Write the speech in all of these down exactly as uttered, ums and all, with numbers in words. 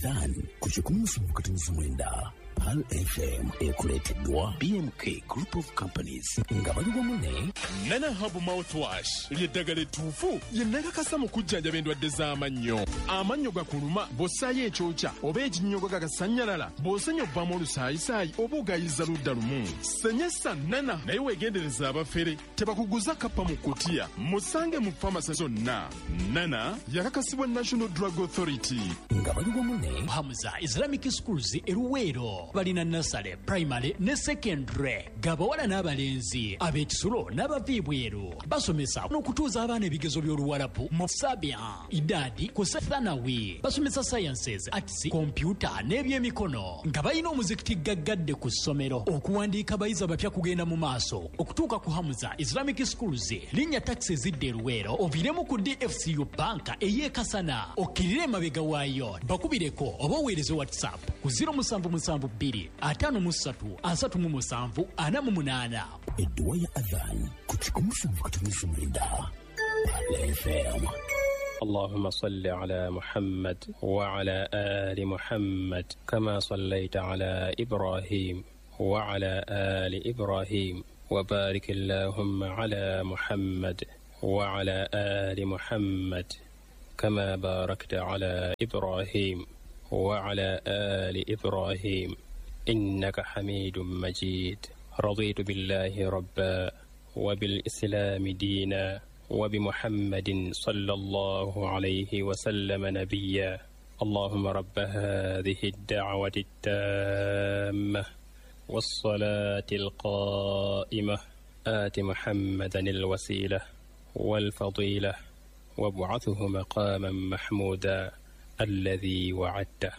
Adhan ku kikumi musanvu katonoso mwenda Pal F M ekuleeteddwa B M K Group of Companies nga bali wamu ne Nana Hub Mouthwash ly'eddagala ettuufu ye nakakasa mu kujjanjaba endwadde z'amannyo. Amannyo gakuluma bw'ossaayo ekyokya oba ekinnyogo gagasannyalala bw'osenya obbamu olusaayisaayi oba ogayiza ludda lumu. Senyesa Nana naye weegendereza abafere tebakuguza kappa mu kutiya. Musange mu famasi zonna. Nana yakakasibwa National Drug Authority. Nga bali wamu ne Hamza Islamic Schools eruweero balina nasale primary ne secondary gabawala n'abalenzi ab'ekisulo n'abaviibweru basomesa n'okutuuza abaana ebigezo by'oluwalabu mu sabia idadi ku sethanawi basomesa sciences arts computer n'ebyemikono nga balina omuzikiti gaggadde ku ssomero okuwandiika bayizi abapya kugenda mu maaso okutuuka ku Hamza Islamic Schools linnya taxi zidde eruweero oviremu ku D F C U banka ey'ekasana okkirire emabega waayo bakubireko oba oweereze WhatsApp ku zero seven seven two atano musatu asatu mu musanvu ana mu munaana. Edduwa ya Adhan ku kikumi musanvu katonoso mwenda Pal F M. اللهم صل على محمد وعلى آل محمد كما صليت على إبراهيم وعلى آل إبراهيم وبارك اللهم على محمد وعلى آل محمد كما باركت على إبراهيم وعلى آل إبراهيم إنك حميد مجيد. رضيت بالله ربا وبالإسلام دينا وبمحمد صلى الله عليه وسلم نبيا. اللهم رب هذه الدعوة التامة والصلاة القائمة آت محمدا الوسيلة والفضيلة وابعثه مقاما محمودا الذي وعدته.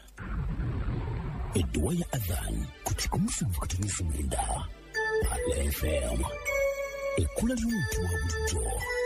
Edduwa ya Adhan ku kikumi musanvu katonoso mwenda Pal F M. Ekkula ly'omuntu wa bulijjo.